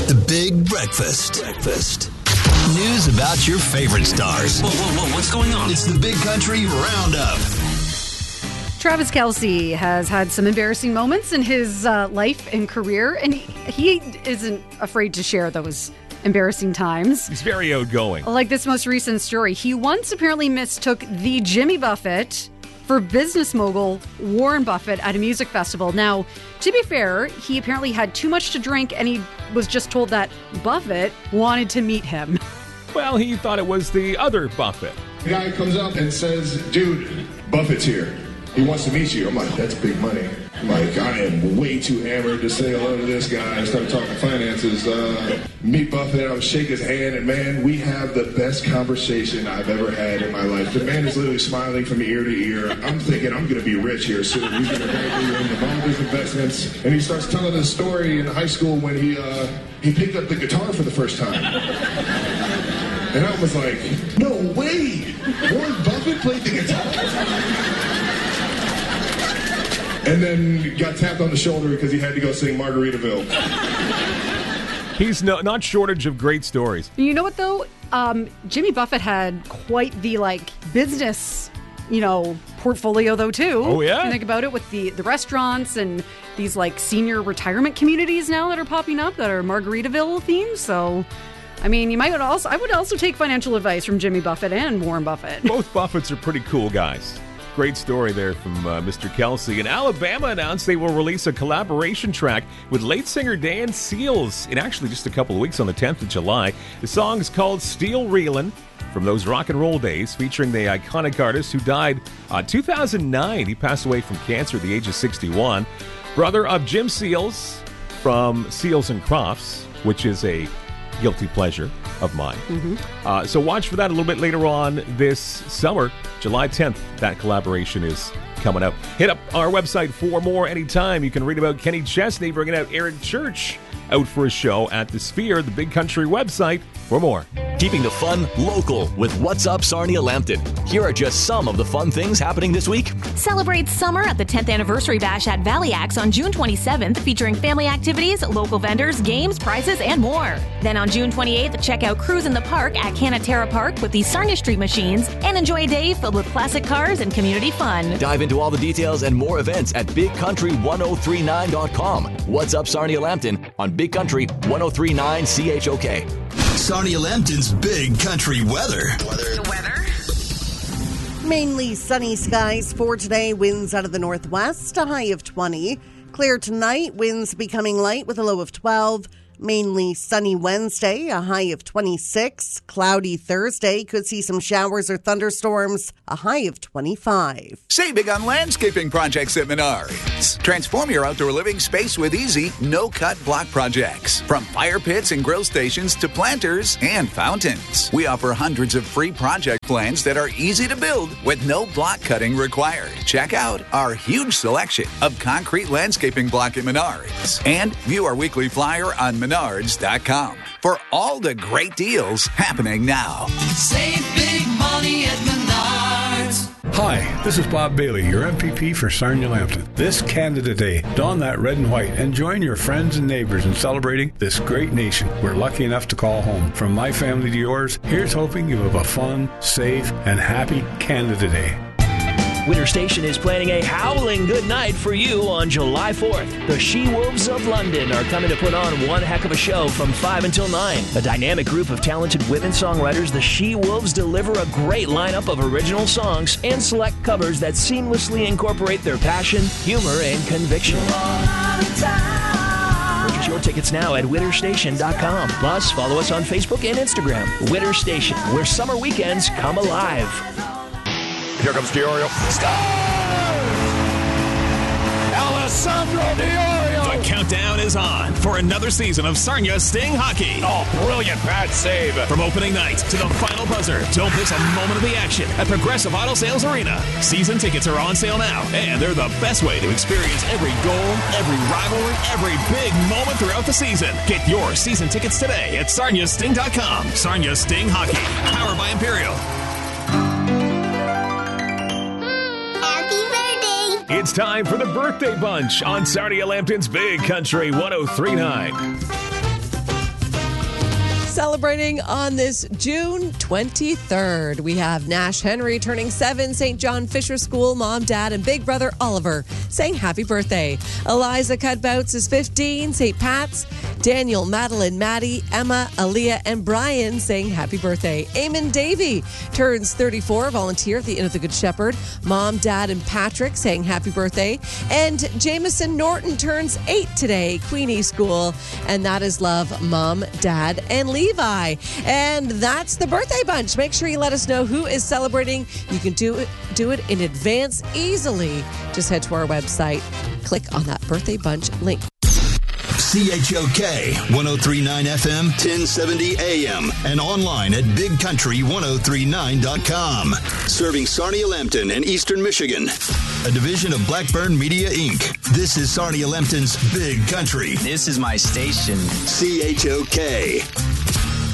The Big Breakfast. News about your favorite stars. Whoa, what's going on? It's the Big Country Roundup. Travis Kelce has had some embarrassing moments in his life and career, and he isn't afraid to share those embarrassing times. He's very outgoing. Like this most recent story. He once apparently mistook the Jimmy Buffett for business mogul Warren Buffett at a music festival. Now, to be fair, he apparently had too much to drink, and he was just told that Buffett wanted to meet him. Well, he thought it was the other Buffett. The guy comes up and says, dude, Buffett's here. He wants to meet you. I'm like, that's big money. I'm like, I am way too hammered to say hello to this guy. I started talking finances. Meet Buffett. I would shake his hand, and man, we have the best conversation I've ever had in my life. The man is literally smiling from ear to ear. I'm thinking I'm going to be rich here soon. He's going to bank me into all his investments. And he starts telling his story in high school when he picked up the guitar for the first time. And I was like, no way! Warren Buffett played the guitar? And then got tapped on the shoulder because he had to go sing Margaritaville. He's not shortage of great stories. You know what, though? Jimmy Buffett had quite the, business, portfolio, though, too. Oh, yeah? If you think about it, with the restaurants and these, senior retirement communities now that are popping up that are Margaritaville themed. So, I mean, I would also take financial advice from Jimmy Buffett and Warren Buffett. Both Buffetts are pretty cool guys. Great story there from Mr. Kelce. And Alabama announced they will release a collaboration track with late singer Dan Seals in actually just a couple of weeks on the 10th of July. The song is called Steel Reelin' from those rock and roll days, featuring the iconic artist who died 2009. He passed away from cancer at the age of 61. Brother of Jim Seals from Seals and Crofts, which is a guilty pleasure of mine. Mm-hmm. So watch for that a little bit later on this summer. July 10th, that collaboration is coming up. Hit up our website for more anytime. You can read about Kenny Chesney bringing out Eric Church out for a show at the Sphere, the Big Country website for more. Keeping the fun local with What's Up Sarnia Lambton. Here are just some of the fun things happening this week. Celebrate summer at the 10th Anniversary Bash at Valley Axe on June 27th, featuring family activities, local vendors, games, prizes, and more. Then on June 28th, check out Cruise in the Park at Canatera Park with the Sarnia Street Machines and enjoy a day filled with classic cars and community fun. Dive into all the details and more events at BigCountry1039.com. What's Up Sarnia Lambton on Big Country 1039 CHOK. Sarnia Lambton's Big Country weather. The weather? Mainly sunny skies for today. Winds out of the northwest, a high of 20. Clear tonight, winds becoming light with a low of 12. Mainly sunny Wednesday, a high of 26. Cloudy Thursday, could see some showers or thunderstorms, a high of 25. Save big on landscaping projects at Menards. Transform your outdoor living space with easy, no-cut block projects. From fire pits and grill stations to planters and fountains. We offer hundreds of free project plans that are easy to build with no block cutting required. Check out our huge selection of concrete landscaping block at Menards. And view our weekly flyer on Menards.com for all the great deals happening now. Save big money at Menards. Hi, this is Bob Bailey, your MPP for Sarnia Lambton. This Canada Day, don that red and white and join your friends and neighbors in celebrating this great nation we're lucky enough to call home. From my family to yours, here's hoping you have a fun, safe, and happy Canada Day. Winter Station is planning a howling good night for you on July 4th. The She-Wolves of London are coming to put on one heck of a show from 5 until 9. A dynamic group of talented women songwriters, the She-Wolves deliver a great lineup of original songs and select covers that seamlessly incorporate their passion, humor, and conviction. Purchase your tickets now at winterstation.com. Plus, follow us on Facebook and Instagram. Winter Station, where summer weekends come alive. Here comes Diorio. Scores! Alessandro Diorio! The countdown is on for another season of Sarnia Sting Hockey. Oh, brilliant pad save. From opening night to the final buzzer, don't miss a moment of the action at Progressive Auto Sales Arena. Season tickets are on sale now, and they're the best way to experience every goal, every rivalry, every big moment throughout the season. Get your season tickets today at sarniasting.com. Sarnia Sting Hockey, powered by Imperial. It's time for the birthday bunch on Sarnia Lambton's Big Country 1039. Celebrating on this June 23rd, we have Nash Henry turning 7, St. John Fisher School mom, dad, and big brother Oliver saying happy birthday. Eliza Cudbouts is 15, St. Pat's. Daniel, Madeline, Maddie, Emma, Aaliyah, and Brian saying happy birthday. Eamon Davey turns 34, volunteer at the Inn of the Good Shepherd. Mom, dad, and Patrick saying happy birthday. And Jameson Norton turns 8 today, Queenie School. And that is love, mom, dad, and Levi. And that's the birthday bunch. Make sure you let us know who is celebrating. You can do it in advance easily. Just head to our website, click on that birthday bunch link. CHOK 1039 FM, 1070 AM, and online at bigcountry1039.com. Serving Sarnia-Lambton and Eastern Michigan. A division of Blackburn Media, Inc. This is Sarnia-Lambton's Big Country. This is my station. CHOK.